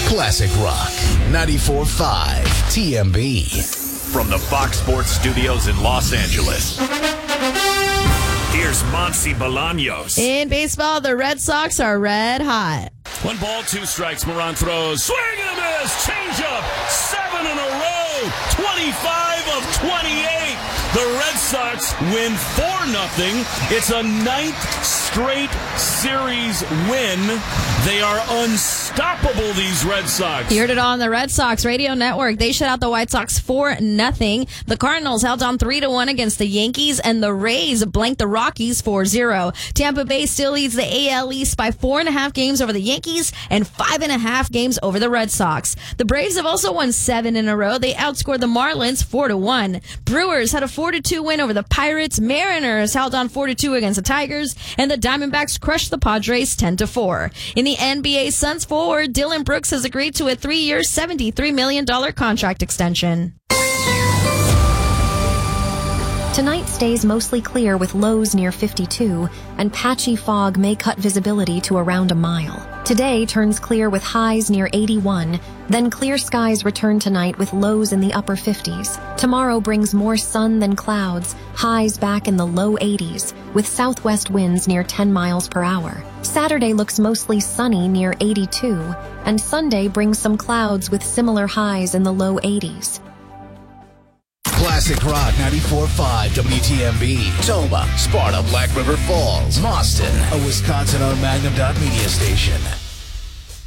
Classic Rock 94.5 TMB. From the Fox Sports Studios in Los Angeles, here's Monty Bolaños. In baseball, the Red Sox are red hot. 1 ball, 2 strikes. Moran throws. Swing and a miss. Changeup. 7 in a row. 25 of 28. The Red Sox win 4-0. It's a 9th straight series win. They are unstoppable, these Red Sox. You heard it all on the Red Sox radio network. They shut out the White Sox 4-0. The Cardinals held on 3-1 against the Yankees, and the Rays blanked the Rockies 4-0. Tampa Bay still leads the AL East by 4.5 games over the Yankees and 5.5 games over the Red Sox. The Braves have also won 7 in a row. They outscored the Marlins 4-1. Brewers had a 4-2 win over the Pirates. Mariners held on 4-2 against the Tigers, and the Diamondbacks crushed the Padres 10-4. In the NBA, Suns forward Dylan Brooks has agreed to a 3-year, $73 million contract extension. Tonight stays mostly clear with lows near 52, and patchy fog may cut visibility to around a mile. Today turns clear with highs near 81, then clear skies return tonight with lows in the upper 50s. Tomorrow brings more sun than clouds, highs back in the low 80s, with southwest winds near 10 miles per hour. Saturday looks mostly sunny near 82, and Sunday brings some clouds with similar highs in the low 80s. Classic Rock 94.5 WTMB. Toma, Sparta, Black River Falls, Boston, a Wisconsin-owned Magnum Media station.